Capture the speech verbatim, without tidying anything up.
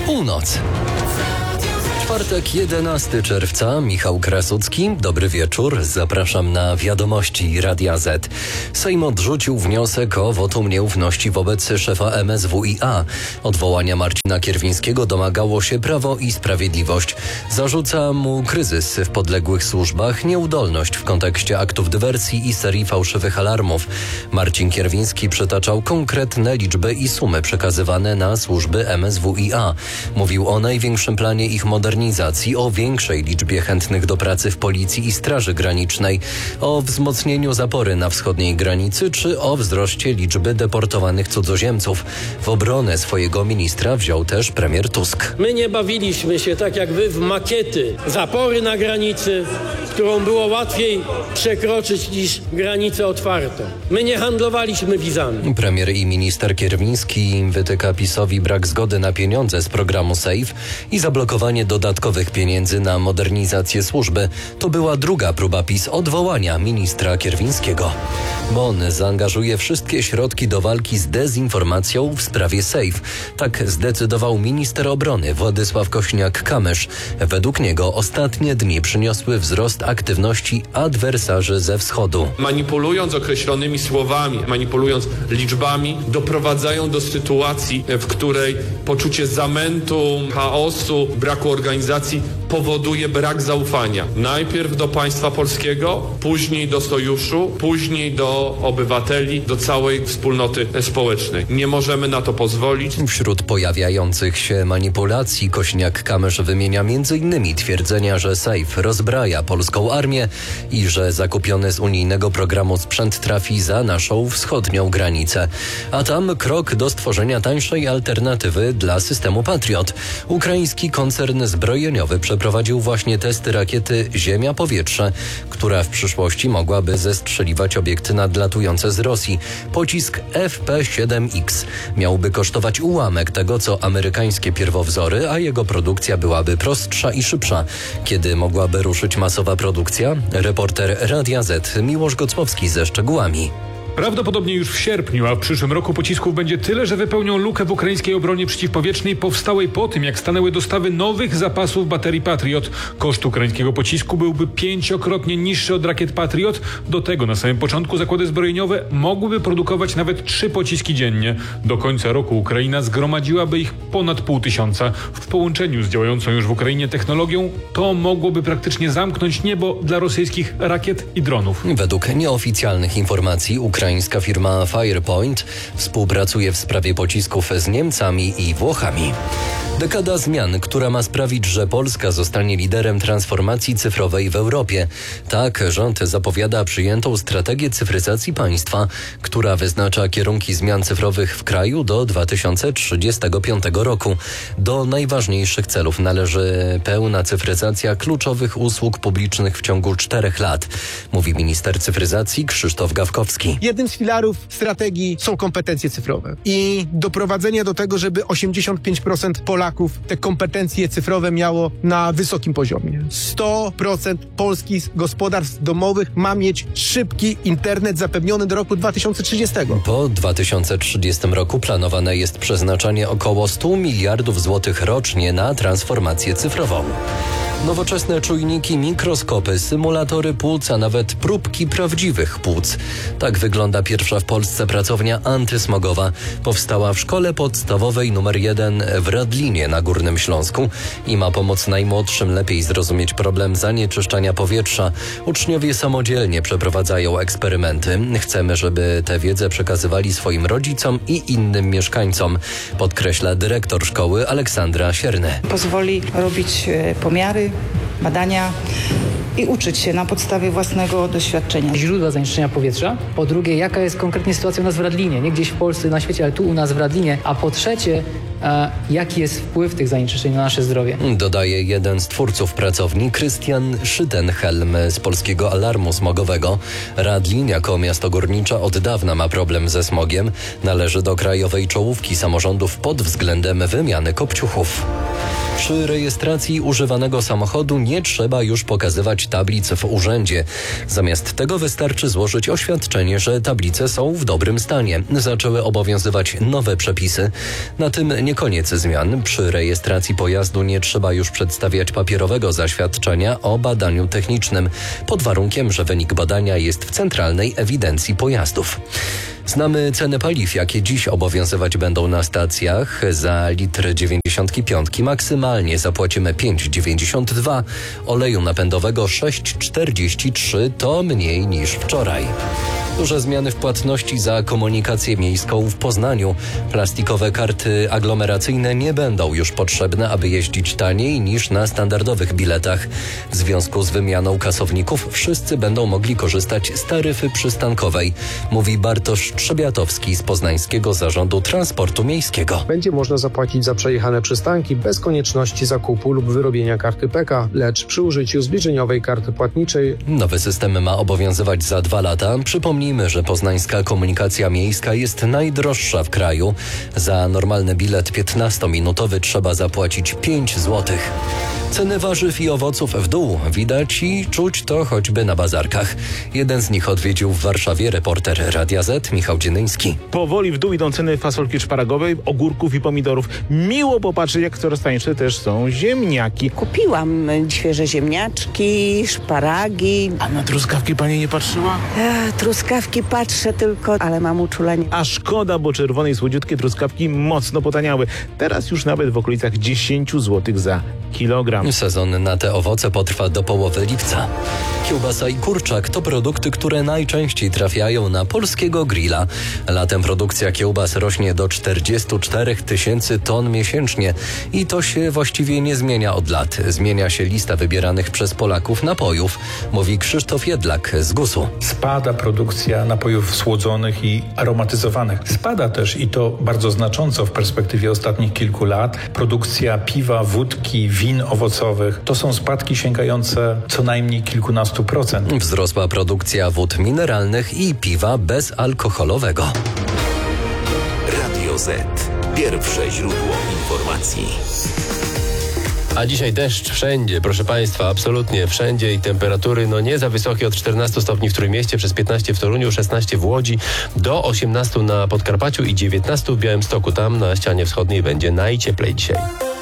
Północ. Czwartek, jedenastego czerwca, Michał Krasucki. Dobry wieczór, zapraszam na wiadomości Radia Z. Sejm odrzucił wniosek o wotum nieufności wobec szefa M S W i A. Odwołania Marcina Kierwińskiego domagało się Prawo i Sprawiedliwość. Zarzuca mu kryzys w podległych służbach, nieudolność w kontekście aktów dywersji i serii fałszywych alarmów. Marcin Kierwiński przytaczał konkretne liczby i sumy przekazywane na służby M S W i A. Mówił o największym planie ich modernizacji, o większej liczbie chętnych do pracy w Policji i Straży Granicznej, o wzmocnieniu zapory na wschodniej granicy czy o wzroście liczby deportowanych cudzoziemców. W obronę swojego ministra wziął też premier Tusk. My nie bawiliśmy się tak jak wy w makiety zapory na granicy, którą było łatwiej przekroczyć niż granicę otwartą. My nie handlowaliśmy wizami. Premier i minister Kierwiński wytyka PiS-owi brak zgody na pieniądze z programu SAFE i zablokowanie dodatkowych pieniędzy na modernizację służby. To była druga próba PiS odwołania ministra Kierwińskiego. Bon zaangażuje wszystkie środki do walki z dezinformacją w sprawie SAFE. Tak zdecydował minister obrony Władysław Kośniak-Kamysz. Według niego ostatnie dni przyniosły wzrost aktywności adwersarzy ze wschodu. Manipulując określonymi słowami, manipulując liczbami, doprowadzają do sytuacji, w której poczucie zamętu, chaosu, braku organizacji powoduje brak zaufania. Najpierw do państwa polskiego, później do sojuszu, później do obywateli, do całej wspólnoty społecznej. Nie możemy na to pozwolić. Wśród pojawiających się manipulacji Kośniak-Kamysz wymienia między innymi twierdzenia, że SAFE rozbraja polską armię i że zakupiony z unijnego programu sprzęt trafi za naszą wschodnią granicę. A tam krok do stworzenia tańszej alternatywy dla systemu Patriot. Ukraiński koncern zbrojeniowy przeprowadził właśnie testy rakiety Ziemia-Powietrze, która w przyszłości mogłaby zestrzeliwać obiekty nadlatujące z Rosji. Pocisk F P siedem X miałby kosztować ułamek tego, co amerykańskie pierwowzory, a jego produkcja byłaby prostsza i szybsza. Kiedy mogłaby ruszyć masowa produkcja? Reporter Radia Z Miłosz Gocłowski ze szczegółami. Prawdopodobnie już w sierpniu, a w przyszłym roku pocisków będzie tyle, że wypełnią lukę w ukraińskiej obronie przeciwpowietrznej powstałej po tym, jak stanęły dostawy nowych zapasów baterii Patriot. Koszt ukraińskiego pocisku byłby pięciokrotnie niższy od rakiet Patriot. Do tego na samym początku zakłady zbrojeniowe mogłyby produkować nawet trzy pociski dziennie. Do końca roku Ukraina zgromadziłaby ich ponad pół tysiąca. W połączeniu z działającą już w Ukrainie technologią to mogłoby praktycznie zamknąć niebo dla rosyjskich rakiet i dronów. Według nieoficjalnych informacji Ukraina Ukraińska firma Firepoint współpracuje w sprawie pocisków z Niemcami i Włochami. Dekada zmian, która ma sprawić, że Polska zostanie liderem transformacji cyfrowej w Europie. Tak rząd zapowiada przyjętą strategię cyfryzacji państwa, która wyznacza kierunki zmian cyfrowych w kraju do dwa tysiące trzydziestego piątego roku. Do najważniejszych celów należy pełna cyfryzacja kluczowych usług publicznych w ciągu czterech lat, mówi minister cyfryzacji Krzysztof Gawkowski. Jednym z filarów strategii są kompetencje cyfrowe i doprowadzenie do tego, żeby osiemdziesiąt pięć procent Polaków te kompetencje cyfrowe miało na wysokim poziomie. sto procent polskich gospodarstw domowych ma mieć szybki internet zapewniony do roku dwa tysiące trzydziestego. Po dwa tysiące trzydziestym roku planowane jest przeznaczanie około stu miliardów złotych rocznie na transformację cyfrową. Nowoczesne czujniki, mikroskopy, symulatory płuc, a nawet próbki prawdziwych płuc. Tak wygląda pierwsza w Polsce pracownia antysmogowa. Powstała w szkole podstawowej numer jeden w Radlinie na Górnym Śląsku i ma pomóc najmłodszym lepiej zrozumieć problem zanieczyszczania powietrza. Uczniowie samodzielnie przeprowadzają eksperymenty. Chcemy, żeby tę wiedzę przekazywali swoim rodzicom i innym mieszkańcom, podkreśla dyrektor szkoły Aleksandra Sierny. Pozwoli robić pomiary, badania i uczyć się na podstawie własnego doświadczenia. Źródła zanieczyszczenia powietrza. Po drugie, jaka jest konkretnie sytuacja u nas w Radlinie. Nie gdzieś w Polsce, na świecie, ale tu u nas w Radlinie. A po trzecie, e, jaki jest wpływ tych zanieczyszczeń na nasze zdrowie. Dodaje jeden z twórców pracowni, Krystian Szytenhelm z Polskiego Alarmu Smogowego. Radlin jako miasto górnicze od dawna ma problem ze smogiem. Należy do krajowej czołówki samorządów pod względem wymiany kopciuchów. Przy rejestracji używanego samochodu nie trzeba już pokazywać tablic w urzędzie. Zamiast tego wystarczy złożyć oświadczenie, że tablice są w dobrym stanie. Zaczęły obowiązywać nowe przepisy. Na tym nie koniec zmian. Przy rejestracji pojazdu nie trzeba już przedstawiać papierowego zaświadczenia o badaniu technicznym, pod warunkiem, że wynik badania jest w Centralnej Ewidencji Pojazdów. Znamy ceny paliw, jakie dziś obowiązywać będą na stacjach. Za litr dziewięćdziesiąt pięć maksymalnie zapłacimy pięć dziewięćdziesiąt dwa, oleju napędowego sześć czterdzieści trzy, to mniej niż wczoraj. Duże zmiany w płatności za komunikację miejską w Poznaniu. Plastikowe karty aglomeracyjne nie będą już potrzebne, aby jeździć taniej niż na standardowych biletach. W związku z wymianą kasowników wszyscy będą mogli korzystać z taryfy przystankowej, mówi Bartosz Trzebiatowski z Poznańskiego Zarządu Transportu Miejskiego. Będzie można zapłacić za przejechane przystanki bez konieczności zakupu lub wyrobienia karty P K, lecz przy użyciu zbliżeniowej karty płatniczej. Nowy system ma obowiązywać za dwa lata. Przypomnijmy, że poznańska komunikacja miejska jest najdroższa w kraju. Za normalny bilet piętnastominutowy trzeba zapłacić pięć złotych. Ceny warzyw i owoców w dół widać i czuć to choćby na bazarkach. Jeden z nich odwiedził w Warszawie reporter Radia Z, Michał Dzienyński. Powoli w dół idą ceny fasolki szparagowej, ogórków i pomidorów. Miło popatrzeć, jak coraz tańsze też są ziemniaki. Kupiłam świeże ziemniaczki, szparagi. A na truskawki pani nie patrzyła? E, truskawki patrzę tylko, ale mam uczulenie. A szkoda, bo czerwone i słodziutkie truskawki mocno potaniały. Teraz już nawet w okolicach dziesięć złotych za kilogram. Sezon na te owoce potrwa do połowy lipca. Kiełbasa i kurczak to produkty, które najczęściej trafiają na polskiego grilla. Latem produkcja kiełbas rośnie do czterdzieści cztery tysięcy ton miesięcznie i to się właściwie nie zmienia od lat. Zmienia się lista wybieranych przez Polaków napojów, mówi Krzysztof Jedlak z gusu. Spada produkcja napojów słodzonych i aromatyzowanych. Spada też i to bardzo znacząco w perspektywie ostatnich kilku lat produkcja piwa, wódki, win owocowych. To są spadki sięgające co najmniej kilkunastu procent. Wzrosła produkcja wód mineralnych i piwa bezalkoholowego. Radio Z. Pierwsze źródło informacji. A dzisiaj deszcz wszędzie, proszę Państwa, absolutnie wszędzie i temperatury no nie za wysokie, od czternastu stopni w Trójmieście, przez piętnaście w Toruniu, szesnaście w Łodzi, do osiemnastu na Podkarpaciu i dziewiętnastu w Białymstoku. Tam na ścianie wschodniej będzie najcieplej dzisiaj.